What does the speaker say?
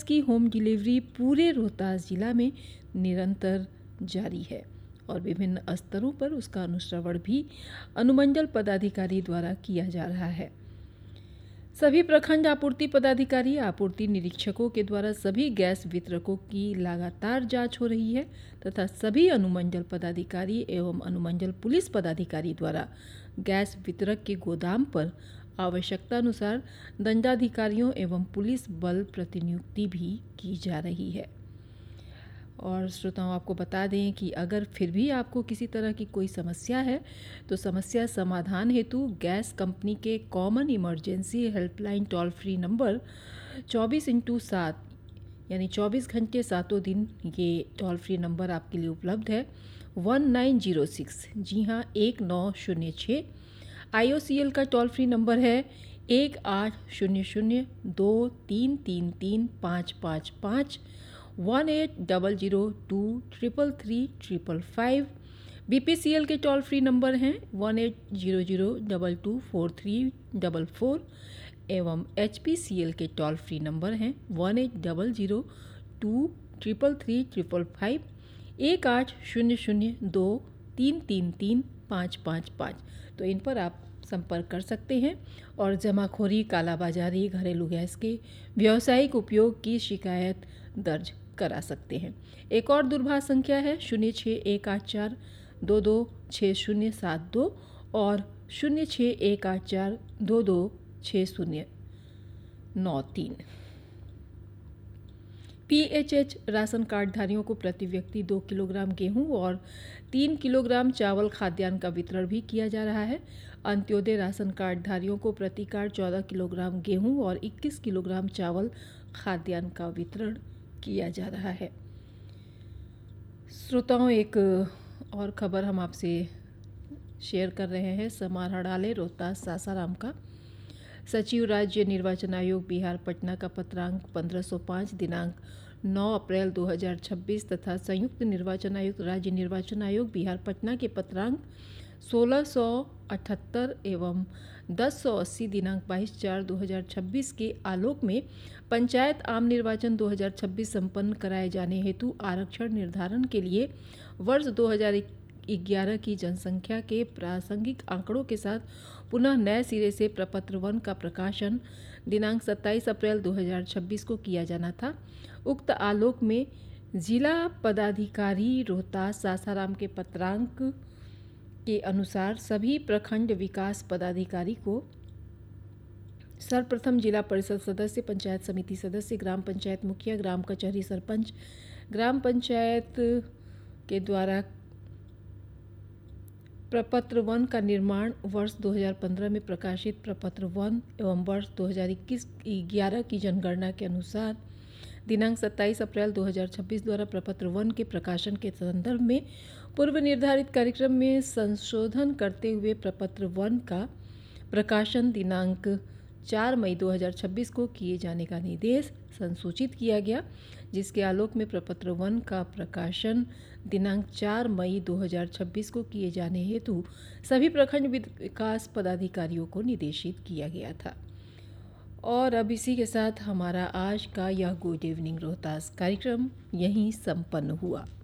की home delivery पूरे रोहतास जिला में निरंतर जारी है और विभिन्न स्तरों पर उसका अनुश्रवण भी अनुमंडल पदाधिकारी द्वारा किया जा रहा है। सभी प्रखंड आपूर्ति पदाधिकारी, आपूर्ति निरीक्षकों के द्वारा सभी गैस वितरकों की लगातार जांच हो रही है तथा सभी अनुमंडल पदाधिकारी एवं अनुमंडल पुलिस पदाधिकारी द्वारा गैस वितरक के गोदाम पर आवश्यकतानुसार दंडाधिकारियों एवं पुलिस बल प्रतिनियुक्ति भी की जा रही है। और श्रोताओं, आपको बता दें कि अगर फिर भी आपको किसी तरह की कोई समस्या है तो समस्या समाधान हेतु गैस कंपनी के common emergency helpline toll free number 24x7 यानी 24 घंटे सातों दिन ये टोल फ्री नंबर आपके लिए उपलब्ध है 1906। जी हाँ, 1906। IOCL का टोल फ्री नंबर है 180023333555, 1800233355। BPCL के टोल फ्री नंबर हैं 1800224344 एवं HPCL के टोल फ्री नंबर हैं 1800233355, 180023333555। तो इन पर आप संपर्क कर सकते हैं और जमाखोरी, कालाबाजारी, घरेलू गैस के व्यावसायिक उपयोग की शिकायत दर्ज करा सकते हैं। एक और दूरभाष संख्या है 06184226072 और 06184226093। PHH राशन कार्डधारियों को प्रति व्यक्ति 2 किलोग्राम गेहूं और 3 किलोग्राम चावल खाद्यान्न का वितरण भी किया जा रहा है। अंत्योदय राशन कार्डधारियों को प्रति कार्ड 14 किलोग्राम गेहूं और 21 किलोग्राम चावल खाद्यान्न का वितरण किया जा रहा है। श्रोताओं, एक और खबर हम आपसे शेयर कर रहे हैं समाहरणालय रोहतास सासाराम का। सचिव राज्य निर्वाचन आयोग बिहार पटना का पत्रांक 1505 दिनांक 9 अप्रैल 2026 तथा संयुक्त निर्वाचन आयुक्त राज्य निर्वाचन आयोग बिहार पटना के पत्रांक 1678 एवं 1080 दिनांक 22/4/2026 के आलोक में पंचायत आम निर्वाचन 2026 संपन्न कराए जाने हेतु आरक्षण निर्धारण के लिए वर्ष 2011 की जनसंख्या के प्रासंगिक आंकड़ों के साथ पुनः नए सिरे से प्रपत्र 1 का प्रकाशन दिनांक 27 अप्रैल 2026 को किया जाना था। उक्त आलोक में जिला पदाधिकारी रोहतास सासाराम के पत्रांक के अनुसार सभी प्रखंड विकास पदाधिकारी को सर्वप्रथम जिला परिषद सदस्य, पंचायत समिति सदस्य, ग्राम पंचायत मुखिया, ग्राम कचहरी सरपंच, ग्राम पंचायत के द्वारा प्रपत्र 1 का निर्माण वर्ष 2015 में प्रकाशित प्रपत्र 1 एवं वर्ष 2021-11 की जनगणना के अनुसार दिनांक 27 अप्रैल 2026 द्वारा प्रपत्र 1 के प्रकाशन के संदर्भ में पूर्व निर्धारित कार्यक्रम में संशोधन करते हुए प्रपत्र 1 का प्रकाशन दिनांक 4 मई 2026 को किए जाने का निर्देश संसूचित किया गया, जिसके आलोक में प्रपत्र 1 का प्रकाशन दिनांक 4 मई 2026 को किए जाने हेतु सभी प्रखंड विकास पदाधिकारियों को निर्देशित किया गया था। और अब इसी के साथ हमारा आज का यह गुड इवनिंग रोहतास कार्यक्रम यहीं संपन्न हुआ।